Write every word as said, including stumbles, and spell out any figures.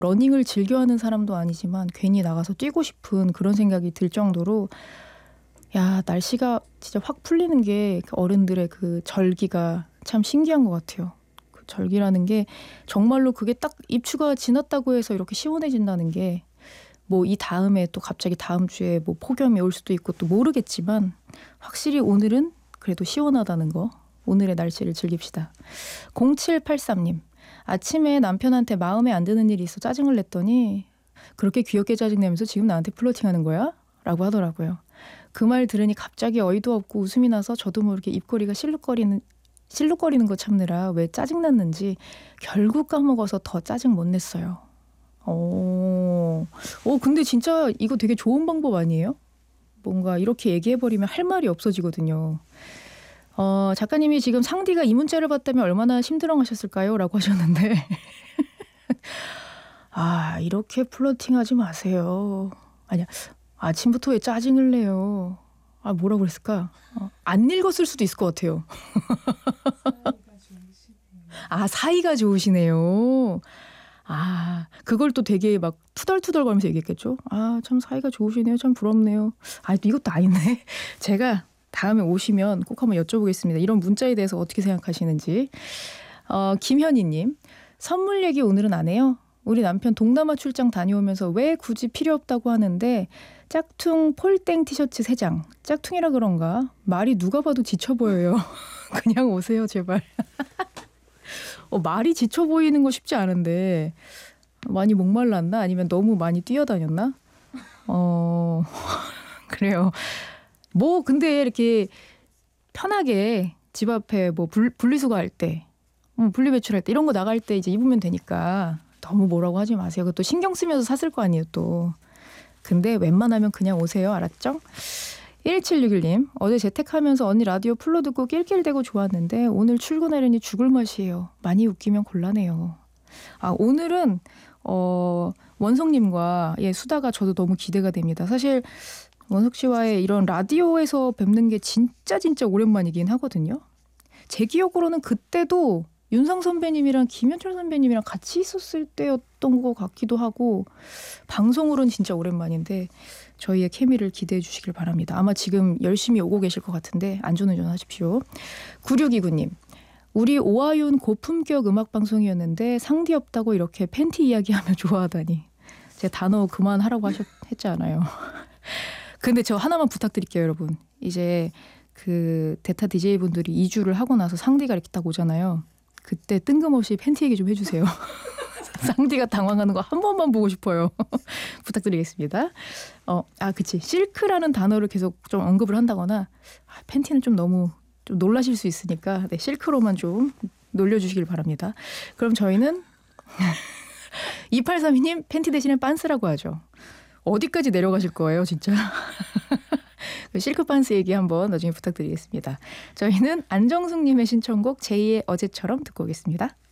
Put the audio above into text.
러닝을 즐겨하는 사람도 아니지만 괜히 나가서 뛰고 싶은 그런 생각이 들 정도로 야, 날씨가 진짜 확 풀리는 게 어른들의 그 절기가 참 신기한 것 같아요. 그 절기라는 게 정말로 그게 딱 입추가 지났다고 해서 이렇게 시원해진다는 게 뭐 이 다음에 또 갑자기 다음 주에 뭐 폭염이 올 수도 있고 또 모르겠지만 확실히 오늘은 그래도 시원하다는 거. 오늘의 날씨를 즐깁시다. 공칠팔삼 님. 아침에 남편한테 마음에 안 드는 일이 있어 짜증을 냈더니 그렇게 귀엽게 짜증내면서 지금 나한테 플러팅하는 거야? 라고 하더라고요. 그 말 들으니 갑자기 어이도 없고 웃음이 나서 저도 모르게 입꼬리가 실룩거리는 실룩거리는 거 참느라 왜 짜증났는지 결국 까먹어서 더 짜증 못 냈어요. 오, 오 근데 진짜 이거 되게 좋은 방법 아니에요? 뭔가 이렇게 얘기해버리면 할 말이 없어지거든요. 어, 작가님이 지금 상디가 이 문자를 봤다면 얼마나 심드렁하셨을까요? 라고 하셨는데 아, 이렇게 플러팅하지 마세요. 아니야, 아침부터 왜 짜증을 내요? 아, 뭐라고 그랬을까? 어, 안 읽었을 수도 있을 것 같아요. 아, 사이가 좋으시네요. 아, 그걸 또 되게 막 투덜투덜 거리면서 얘기했겠죠? 아, 참 사이가 좋으시네요. 참 부럽네요. 아, 이것도 아니네. 제가 다음에 오시면 꼭 한번 여쭤보겠습니다. 이런 문자에 대해서 어떻게 생각하시는지. 어, 김현희님. 선물 얘기 오늘은 안 해요? 우리 남편 동남아 출장 다녀오면서 왜 굳이 필요 없다고 하는데 짝퉁 폴땡 티셔츠 세 장. 짝퉁이라 그런가? 말이 누가 봐도 지쳐 보여요. 그냥 오세요 제발. 어, 말이 지쳐 보이는 거 쉽지 않은데 많이 목말랐나? 아니면 너무 많이 뛰어다녔나? 어 그래요. 뭐 근데 이렇게 편하게 집 앞에 뭐 분, 분리수거 할 때, 음, 분리배출할 때 이런 거 나갈 때 이제 입으면 되니까 너무 뭐라고 하지 마세요. 그것도 신경 쓰면서 샀을 거 아니에요 또. 근데 웬만하면 그냥 오세요. 알았죠? 일칠육일 님. 어제 재택하면서 언니 라디오 풀로 듣고 낄낄대고 좋았는데 오늘 출근하려니 죽을 맛이에요. 많이 웃기면 곤란해요. 아, 오늘은 어, 원성님과 예, 수다가 저도 너무 기대가 됩니다. 사실 원석 씨와의 이런 라디오에서 뵙는 게 진짜 진짜 오랜만이긴 하거든요. 제 기억으로는 그때도 윤상 선배님이랑 김현철 선배님이랑 같이 있었을 때였던 것 같기도 하고 방송으로는 진짜 오랜만인데 저희의 케미를 기대해 주시길 바랍니다. 아마 지금 열심히 오고 계실 것 같은데 안전운전 하십시오. 구육이구 님. 우리 오하윤 고품격 음악방송이었는데 상디 없다고 이렇게 팬티 이야기하며 좋아하다니. 제가 단어 그만하라고 하셨, 했잖아요. 근데 저 하나만 부탁드릴게요, 여러분. 이제 그 대타 디제이분들이 이 주를 하고 나서 상디가 이렇게 딱 오잖아요. 그때 뜬금없이 팬티 얘기 좀 해주세요. 상디가 당황하는 거 한 번만 보고 싶어요. 부탁드리겠습니다. 어, 아, 그치. 실크라는 단어를 계속 좀 언급을 한다거나 아, 팬티는 좀 너무 좀 놀라실 수 있으니까 네, 실크로만 좀 놀려주시길 바랍니다. 그럼 저희는 이팔삼이 님 팬티 대신에 빤스라고 하죠. 어디까지 내려가실 거예요, 진짜. 실크 빤스 얘기 한번 나중에 부탁드리겠습니다. 저희는 안정숙님의 신청곡 제이의 어제처럼 듣고 오겠습니다.